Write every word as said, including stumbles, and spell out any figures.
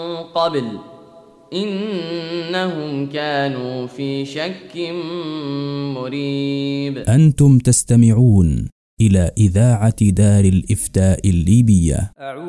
قبل إنهم كانوا في شك مريب. أنتم تستمعون إلى إذاعة دار الإفتاء الليبية.